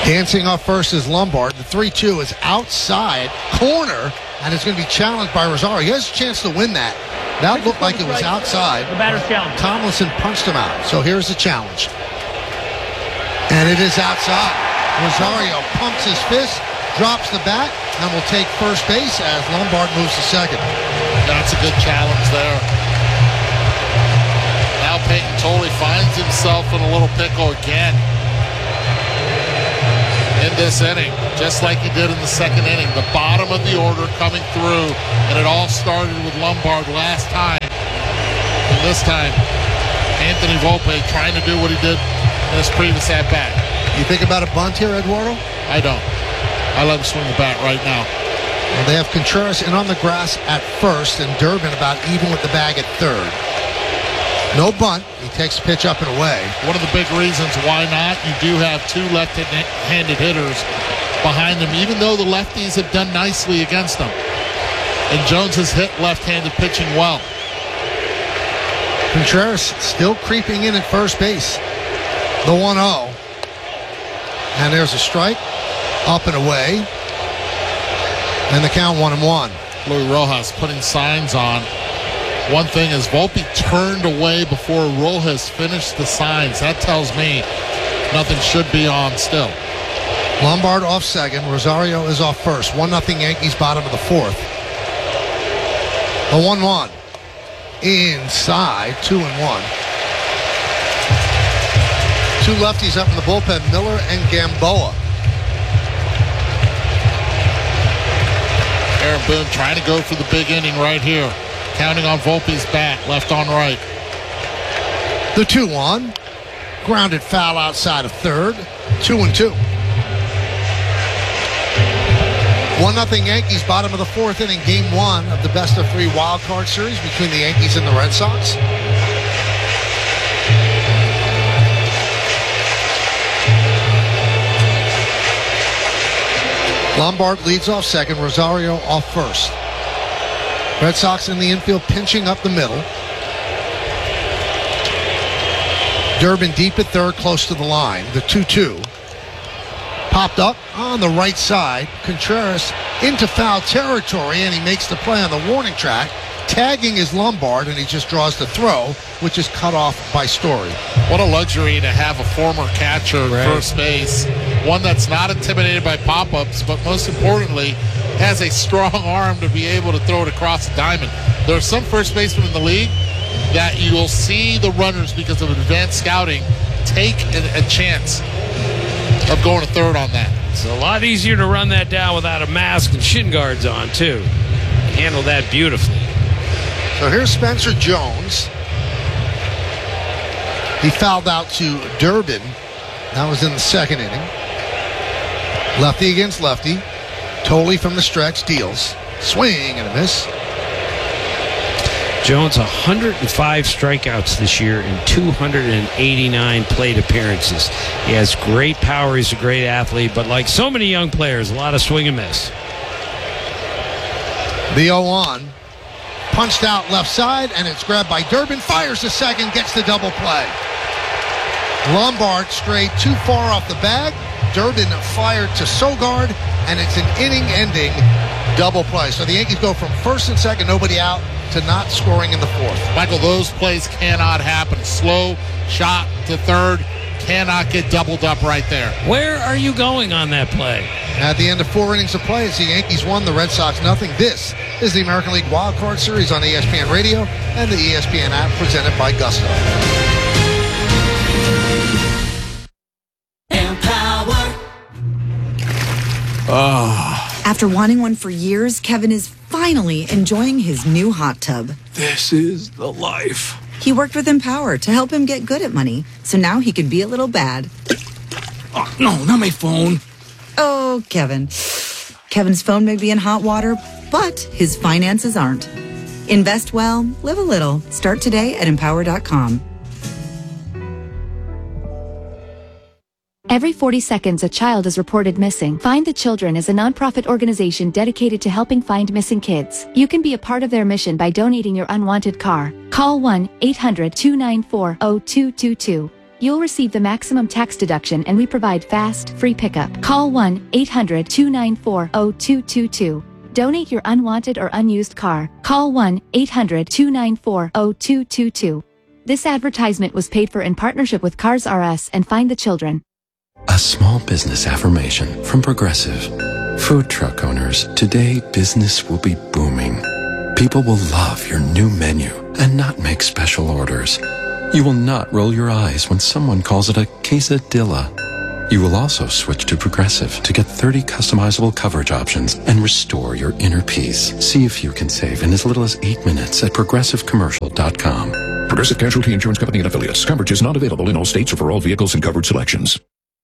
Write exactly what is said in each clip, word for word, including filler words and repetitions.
Dancing up first is Lombard. The three two is outside corner, and it's going to be challenged by Rosario. He has a chance to win that. That looked like it was outside. The batter's challenge. Tomlinson punched him out. So here's the challenge. And it is outside. Rosario pumps his fist, drops the bat, and will take first base as Lombard moves to second. That's a good challenge there. Now Peyton Tolley finds himself in a little pickle again in this inning, just like he did in the second inning. The bottom of the order coming through, and it all started with Lombard last time. And this time, Anthony Volpe trying to do what he did in his previous at-bat. You think about a bunt here, Eduardo? I don't. I let him swing the bat right now. Well, they have Contreras in on the grass at first, and Durbin about even with the bag at third. No bunt. He takes the pitch up and away. One of the big reasons why not, you do have two left-handed hitters behind him, even though the lefties have done nicely against them. And Jones has hit left-handed pitching well. Contreras still creeping in at first base. The one oh. And there's a strike. Up and away. And the count one and one. Luis Rojas putting signs on. One thing is Volpe turned away before Rojas finished the signs. That tells me nothing should be on still. Lombard off second. Rosario is off first. one nothing Yankees, bottom of the fourth. The one one. Inside. two and one. Two lefties up in the bullpen, Miller and Gamboa. Aaron Boone trying to go for the big inning right here. Counting on Volpe's bat, left on right. The two one. Grounded foul outside of third. Two and two. one nothing Yankees, bottom of the fourth inning, game one of the best of three wild card series between the Yankees and the Red Sox. Lombard leads off second, Rosario off first. Red Sox in the infield pinching up the middle. Durbin deep at third, close to the line. The two two. Popped up on the right side. Contreras into foul territory, and he makes the play on the warning track. Tagging is Lombard, and he just draws the throw, which is cut off by Story. What a luxury to have a former catcher at right. first base. One that's not intimidated by pop-ups, but most importantly, has a strong arm to be able to throw it across the diamond. There are some first basemen in the league that you'll see the runners, because of advanced scouting, take a, a chance of going to third on that. It's a lot easier to run that down without a mask and shin guards on, too. Handle that beautifully. So here's Spencer Jones. He fouled out to Durbin. That was in the second inning. Lefty against lefty. Tolley from the stretch deals. Swing and a miss. Jones, one hundred five strikeouts this year in two hundred eighty-nine plate appearances. He has great power. He's a great athlete, but like so many young players, a lot of swing and miss. The oh one. Punched out left side, and it's grabbed by Durbin. Fires the second, gets the double play. Lombard strayed too far off the bag. Durbin fired to Sogard, and it's an inning-ending double play. So the Yankees go from first and second, nobody out, to not scoring in the fourth. Michael, those plays cannot happen. Slow shot to third cannot get doubled up right there. Where are you going on that play? At the end of four innings of play, it's the Yankees won, the Red Sox nothing. This is the American League Wild Card Series on E S P N Radio and the E S P N app, presented by Gusto. Oh. After wanting one for years, Kevin is finally enjoying his new hot tub. This is the life. He worked with Empower to help him get good at money, so now he can be a little bad. Oh, no, not my phone. Oh, Kevin. Kevin's phone may be in hot water, but his finances aren't. Invest well, live a little. Start today at empower dot com. Every forty seconds, a child is reported missing. Find the Children is a nonprofit organization dedicated to helping find missing kids. You can be a part of their mission by donating your unwanted car. Call one eight hundred two nine four zero two two two. You'll receive the maximum tax deduction, and we provide fast, free pickup. Call one eight hundred two nine four zero two two two. Donate your unwanted or unused car. Call one eight hundred two nine four zero two two two. This advertisement was paid for in partnership with Cars R Us and Find the Children. A small business affirmation from Progressive. Food truck owners, today business will be booming. People will love your new menu and not make special orders. You will not roll your eyes when someone calls it a quesadilla. You will also switch to Progressive to get thirty customizable coverage options and restore your inner peace. See if you can save in as little as eight minutes at progressive commercial dot com. Progressive Casualty Insurance Company and Affiliates. Coverage is not available in all states or for all vehicles and covered selections.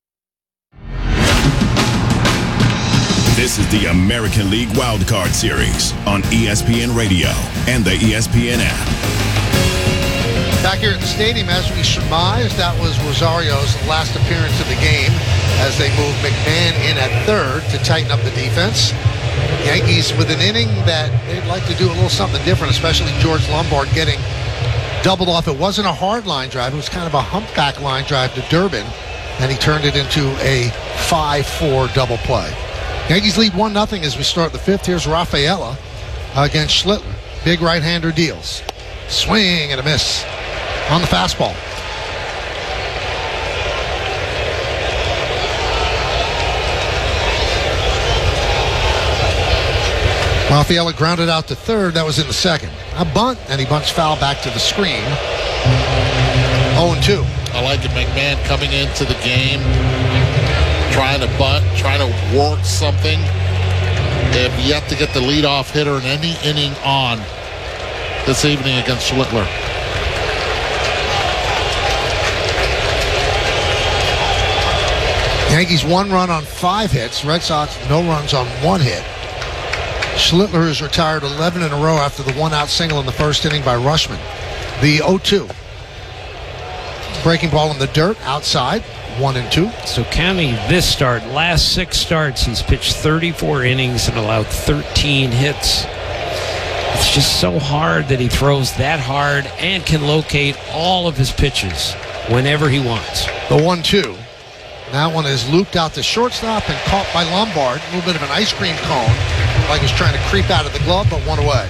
This is the American League Wildcard Series on E S P N Radio and the E S P N app. Back here at the stadium, as we surmised, that was Rosario's last appearance of the game as they moved McMahon in at third to tighten up the defense. Yankees with an inning that they'd like to do a little something different, especially George Lombard getting doubled off. It wasn't a hard line drive. It was kind of a humpback line drive to Durbin, and he turned it into a five four double play. Yankees lead one nothing as we start the fifth. Here's Rafaela against Schlittler. Big right-hander deals. Swing and a miss on the fastball. Rafaela grounded out to third. That was in the second. A bunt, and he bunts foul back to the screen. oh and two. I like it. McMahon coming into the game, trying to bunt, trying to work something. They have yet to get the leadoff hitter in any inning on this evening against Schlittler. Yankees one run on five hits. Red Sox no runs on one hit. Schlittler has retired eleven in a row after the one-out single in the first inning by Rushman. The oh two. Breaking ball in the dirt outside. One and two. So counting this start, last six starts, he's pitched thirty-four innings and allowed thirteen hits. It's just so hard that he throws that hard and can locate all of his pitches whenever he wants. The one two. That one is looped out to shortstop and caught by Lombard. A little bit of an ice cream cone, like he was trying to creep out of the glove, but one away.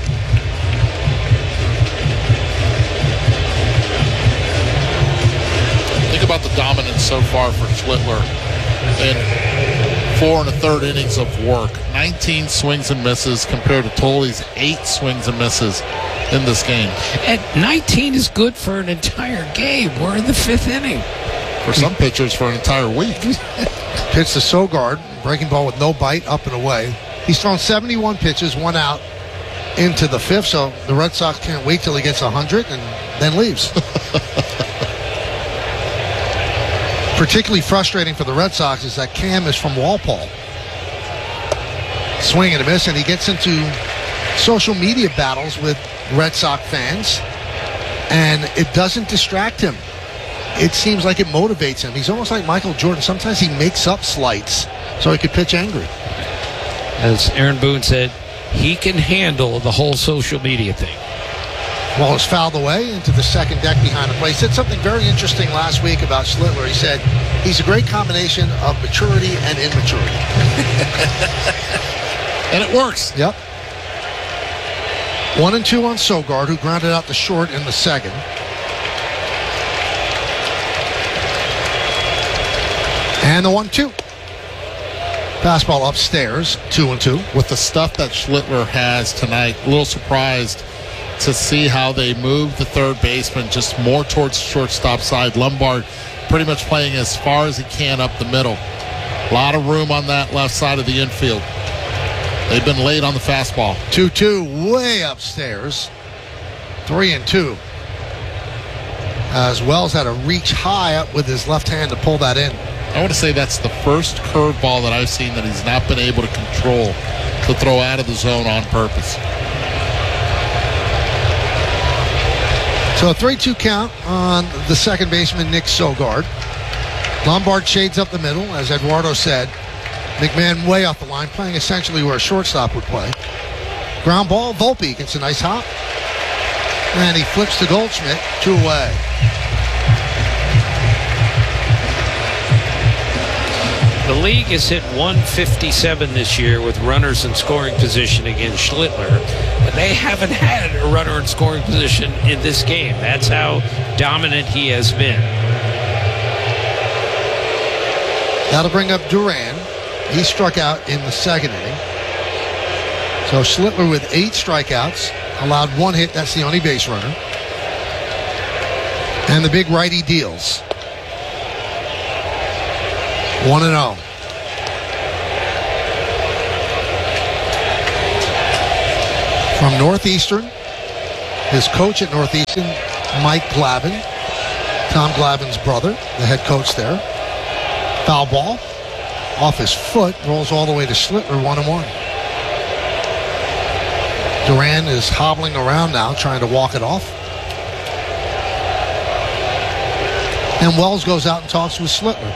Think about the dominance so far for Schlittler in four and a third innings of work. nineteen swings and misses compared to Toley's eight swings and misses in this game. And nineteen is good for an entire game. We're in the fifth inning. For some pitchers, for an entire week. Pitch to Sogard, breaking ball with no bite, up and away. He's thrown seventy-one pitches, one out into the fifth, so the Red Sox can't wait till he gets one hundred and then leaves. Particularly frustrating for the Red Sox is that Cam is from Walpole. Swing and a miss, and he gets into social media battles with Red Sox fans, and it doesn't distract him. It seems like it motivates him. He's almost like Michael Jordan. Sometimes he makes up slights so he could pitch angry. As Aaron Boone said, he can handle the whole social media thing. Ball is fouled away into the second deck behind the plate. He said something very interesting last week about Schlittler. He said he's a great combination of maturity and immaturity. And it works. Yep. One and two on Sogard, who grounded out the short in the second. And the one two. Fastball upstairs, two and two. With the stuff that Schlittler has tonight, a little surprised to see how they moved the third baseman just more towards the shortstop side. Lombard pretty much playing as far as he can up the middle. A lot of room on that left side of the infield. They've been late on the fastball. two two, way upstairs. three and two. As Wells had to reach high up with his left hand to pull that in. I want to say that's the first curveball that I've seen that he's not been able to control to throw out of the zone on purpose. So a three two count on the second baseman, Nick Sogard. Lombard shades up the middle, as Eduardo said. McMahon way off the line, playing essentially where a shortstop would play. Ground ball, Volpe gets a nice hop. And he flips to Goldschmidt, two away. The league has hit one fifty-seven this year with runners in scoring position against Schlittler, but they haven't had a runner in scoring position in this game. That's how dominant he has been. That'll bring up Duran. He struck out in the second inning. So Schlittler with eight strikeouts, allowed one hit. That's the only base runner. And the big righty deals. one and oh. From Northeastern, his coach at Northeastern, Mike Glavin, Tom Glavin's brother, the head coach there. Foul ball off his foot, rolls all the way to Schlittler, one and one. Duran is hobbling around now, trying to walk it off. And Wells goes out and talks with Schlittler.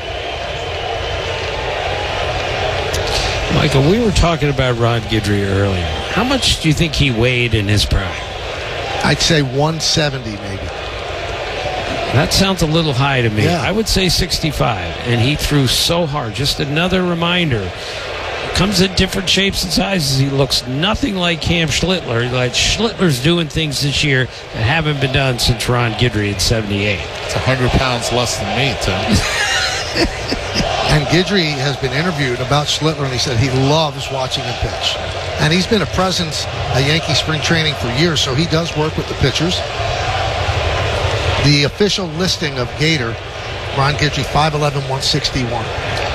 Michael, we were talking about Ron Guidry earlier. How much do you think he weighed in his prime? I'd say one seventy maybe. That sounds a little high to me. Yeah. I would say sixty-five, and he threw so hard. Just another reminder. Comes in different shapes and sizes. He looks nothing like Cam Schlittler. Like Schlittler's doing things this year that haven't been done since Ron Guidry in seventy-eight. It's one hundred pounds less than me, Tim. And Guidry has been interviewed about Schlittler, and he said he loves watching him pitch. And he's been a presence at Yankee spring training for years, so he does work with the pitchers. The official listing of Gator, Ron Guidry, five eleven, one sixty-one.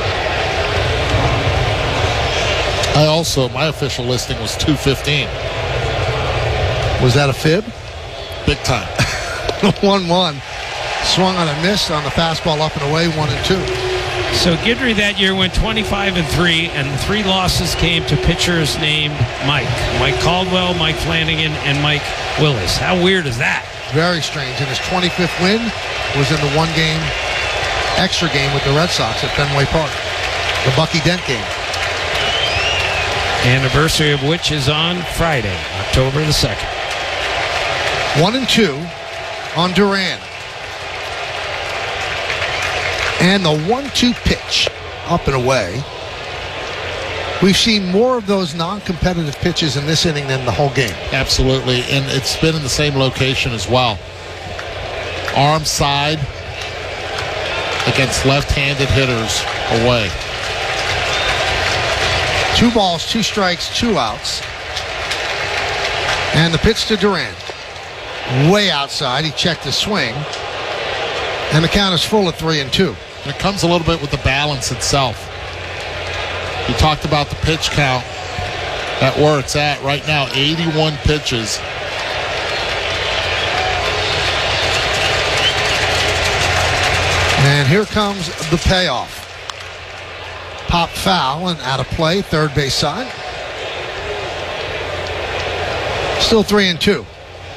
I also, my official listing was two fifteen. Was that a fib? Big time. one one. Swung on a miss on the fastball up and away, one and two. So Guidry that year went twenty-five and three, and the three losses came to pitchers named Mike. Mike Caldwell, Mike Flanagan, and Mike Willis. How weird is that? Very strange. And his twenty-fifth win was in the one-game extra game with the Red Sox at Fenway Park. The Bucky Dent game. Anniversary of which is on Friday, October the second. One and two on Duran. And the one two pitch up and away. We've seen more of those non-competitive pitches in this inning than the whole game. Absolutely, and it's been in the same location as well. Arm side against left-handed hitters away. Two balls, two strikes, two outs. And the pitch to Duran. Way outside. He checked his swing. And the count is full at three and two. And it comes a little bit with the balance itself. We talked about the pitch count at where it's at right now, eighty-one pitches. And here comes the payoff. Pop foul and out of play, third base side. Still three and two.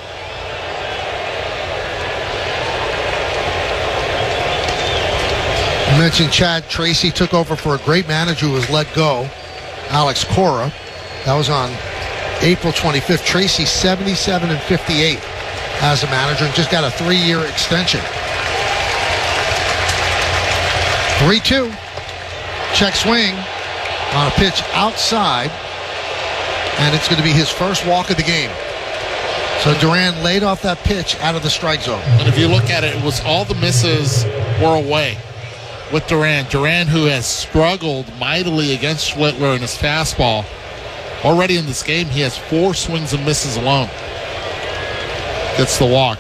I mentioned Chad Tracy took over for a great manager who was let go, Alex Cora. That was on April twenty-fifth. Tracy seventy-seven and fifty-eight as a manager and just got a three-year extension. three two. Check swing on a pitch outside, and it's going to be his first walk of the game. So Duran laid off that pitch out of the strike zone. And if you look at it, it was all the misses were away with Duran. Duran, who has struggled mightily against Schlittler in his fastball. Already in this game, he has four swings and misses alone. Gets the walk.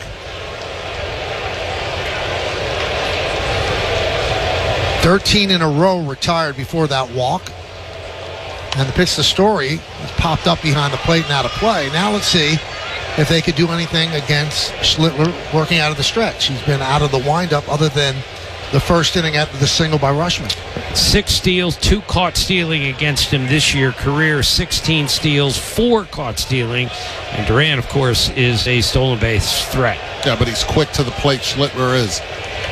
thirteen in a row retired before that walk. And the pitch to Story has popped up behind the plate and out of play. Now let's see if they could do anything against Schlittler working out of the stretch. He's been out of the windup other than the first inning after the single by Rushman. Six steals, two caught stealing against him this year. Career sixteen steals, four caught stealing. And Duran, of course, is a stolen base threat. Yeah, but he's quick to the plate. Schlittler is.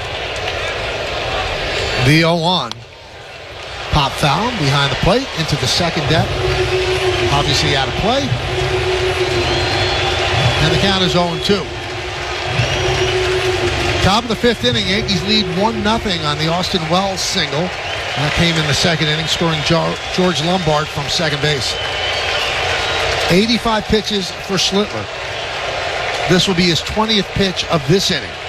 The oh one. Pop foul behind the plate into the second deck. Obviously out of play. And the count is oh and two. Top of the fifth inning, Yankees lead one nothing on the Austin Wells single. That came in the second inning, scoring George Lombard from second base. eighty-five pitches for Schlittler. This will be his twentieth pitch of this inning.